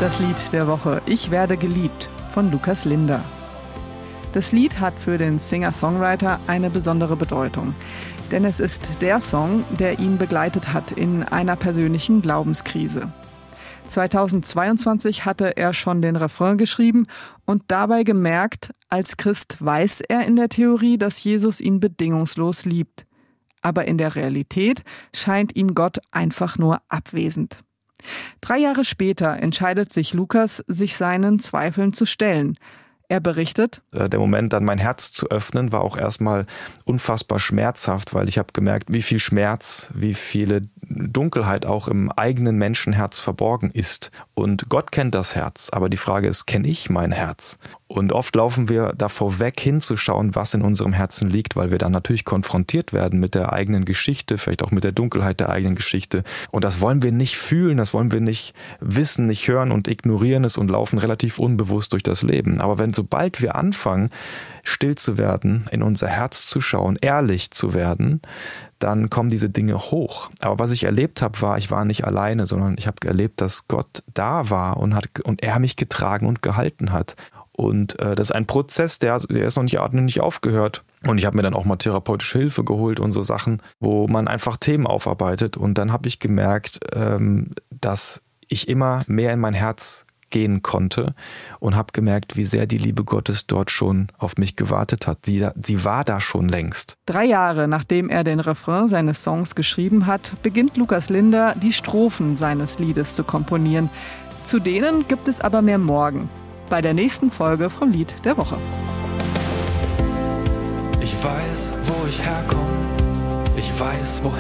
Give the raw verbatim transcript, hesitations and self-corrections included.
Das Lied der Woche Ich werde geliebt von Lukas Linder. Das Lied hat für den Singer-Songwriter eine besondere Bedeutung, denn es ist der Song, der ihn begleitet hat in einer persönlichen Glaubenskrise. zweitausendzweiundzwanzig hatte er schon den Refrain geschrieben und dabei gemerkt, als Christ weiß er in der Theorie, dass Jesus ihn bedingungslos liebt. Aber in der Realität scheint ihm Gott einfach nur abwesend. Drei Jahre später entscheidet sich Lukas, sich seinen Zweifeln zu stellen. Er berichtet: Der Moment, dann mein Herz zu öffnen, war auch erstmal unfassbar schmerzhaft, weil ich habe gemerkt, wie viel Schmerz, wie viele Dunkelheit auch im eigenen Menschenherz verborgen ist. Und Gott kennt das Herz, aber die Frage ist, kenne ich mein Herz? Und oft laufen wir davor weg, hinzuschauen, was in unserem Herzen liegt, weil wir dann natürlich konfrontiert werden mit der eigenen Geschichte, vielleicht auch mit der Dunkelheit der eigenen Geschichte. Und das wollen wir nicht fühlen, das wollen wir nicht wissen, nicht hören und ignorieren es und laufen relativ unbewusst durch das Leben. Aber wenn sobald wir anfangen, still zu werden, in unser Herz zu schauen, ehrlich zu werden, dann kommen diese Dinge hoch. Aber was ich erlebt habe, war, ich war nicht alleine, sondern ich habe erlebt, dass Gott da war und, hat, und er mich getragen und gehalten hat. Und äh, das ist ein Prozess, der, der ist noch nicht, noch nicht aufgehört. Und ich habe mir dann auch mal therapeutische Hilfe geholt und so Sachen, wo man einfach Themen aufarbeitet. Und dann habe ich gemerkt, ähm, dass ich immer mehr in mein Herz gehen konnte und habe gemerkt, wie sehr die Liebe Gottes dort schon auf mich gewartet hat. Sie, sie war da schon längst. Drei Jahre nachdem er den Refrain seines Songs geschrieben hat, beginnt Lukas Linder, die Strophen seines Liedes zu komponieren. Zu denen gibt es aber mehr morgen, bei der nächsten Folge vom Lied der Woche. Ich weiß, wo ich herkomme, ich weiß, wohin